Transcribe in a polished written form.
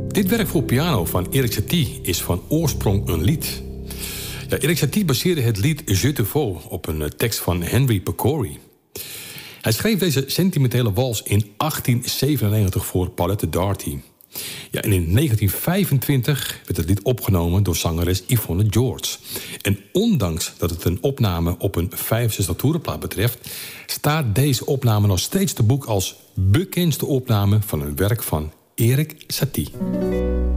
Dit werk voor piano van Erik Satie is van oorsprong een lied. Ja, Erik Satie baseerde het lied Je te vaux op een tekst van Henry Pecory. Hij schreef deze sentimentele wals in 1897 voor Paulette Darty. Ja, en in 1925 werd het lied opgenomen door zangeres Yvonne George. En ondanks dat het een opname op een 65 toerenplaat betreft, staat deze opname nog steeds te boek als bekendste opname van een werk van Erik Satie.